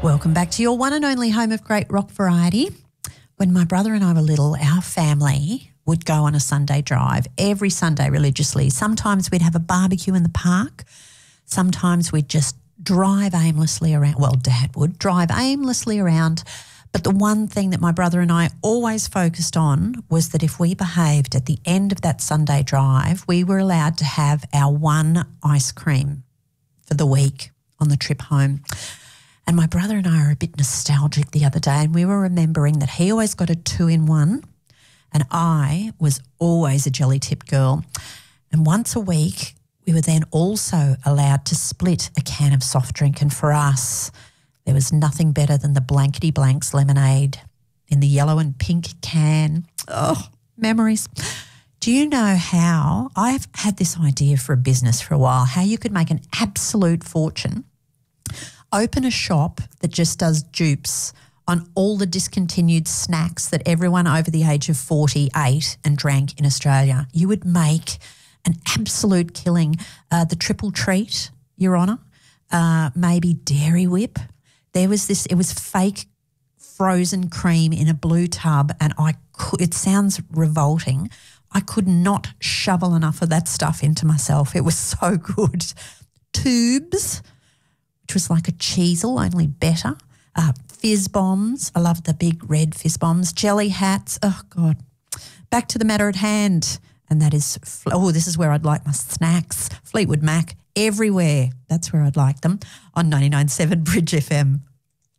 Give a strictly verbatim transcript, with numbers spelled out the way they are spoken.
Welcome back to your one and only home of great rock variety. When my brother and I were little, our family would go on a Sunday drive every Sunday religiously. Sometimes we'd have a barbecue in the park. Sometimes we'd just drive aimlessly around. Well, Dad would drive aimlessly around. But the one thing that my brother and I always focused on was that if we behaved at the end of that Sunday drive, we were allowed to have our one ice cream for the week on the trip home. And my brother and I are a bit nostalgic the other day, and we were remembering that he always got a two-in-one and I was always a jelly tip girl. And once a week we were then also allowed to split a can of soft drink, and for us there was nothing better than the Blankety Blanks lemonade in the yellow and pink can. Oh, memories. Do you know how, I've had this idea for a business for a while, how you could make an absolute fortune. Open a shop that just does dupes on all the discontinued snacks that everyone over the age of forty ate and drank in Australia. You would make an absolute killing. Uh, the Triple Treat, Your Honour, uh, maybe Dairy Whip. There was this, it was fake frozen cream in a blue tub, and I could, it sounds revolting, I could not shovel enough of that stuff into myself. It was so good. Tubes, which was like a Cheezel, only better. Uh, fizz bombs. I love the big red fizz bombs. Jelly hats. Oh, God. Back to the matter at hand. And that is, oh, this is where I'd like my snacks. Fleetwood Mac, everywhere. That's where I'd like them on ninety-nine point seven Bridge F M.